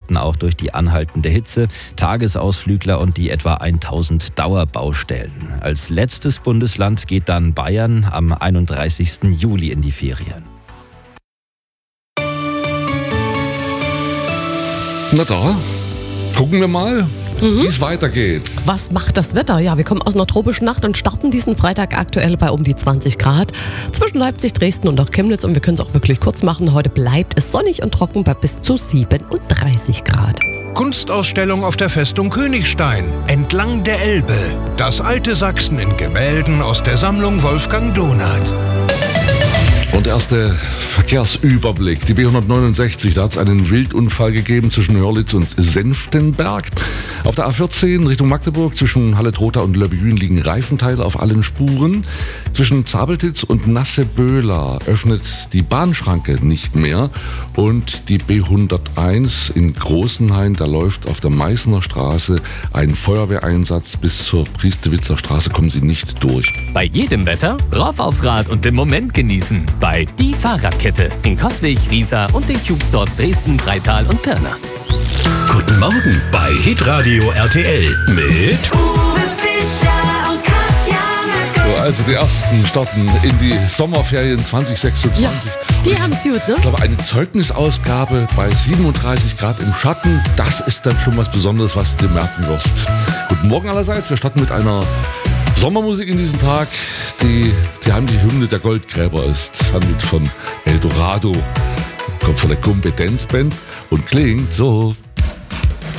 berichten auch durch die anhaltende Hitze, Tagesausflügler und die etwa 1000 Dauerbaustellen. Als letztes Bundesland geht dann Bayern am 31. Juli in die Ferien. Na da, gucken wir mal, wie es weitergeht. Was macht das Wetter? Ja, wir kommen aus einer tropischen Nacht und starten diesen Freitag aktuell bei um die 20 Grad. Zwischen Leipzig, Dresden und auch Chemnitz. Und wir können es auch wirklich kurz machen. Heute bleibt es sonnig und trocken bei bis zu 37 Grad. Kunstausstellung auf der Festung Königstein, entlang der Elbe. Das alte Sachsen in Gemälden aus der Sammlung Wolfgang Donath. Und erste Verkehrsüberblick. Die B169, da hat es einen Wildunfall gegeben zwischen Hörlitz und Senftenberg. Auf der A14 Richtung Magdeburg zwischen Halle-Trotha und Löbejün liegen Reifenteile auf allen Spuren. Zwischen Zabeltitz und Nasseböhla öffnet die Bahnschranke nicht mehr. Und die B101 in Großenhain, da läuft auf der Meißner Straße ein Feuerwehreinsatz. Bis zur Priestewitzer Straße kommen sie nicht durch. Bei jedem Wetter rauf aufs Rad und den Moment genießen. Bei Die Fahrradkette in Coswig, Riesa und den Cube Stores Dresden, Freital und Pirna. Guten Morgen bei Hitradio RTL mit Uwe Fischer und Katja Merkel. So, also die ersten starten in die Sommerferien 2026. Ja, die haben's gut, ne? Ich glaube, eine Zeugnisausgabe bei 37 Grad im Schatten, das ist dann schon was Besonderes, was du dir merken wirst. Guten Morgen allerseits, wir starten mit einer Sommermusik in diesem Tag, die heimliche Hymne der Goldgräber ist. Handelt von Eldorado, kommt von der Kompetenzband und klingt so.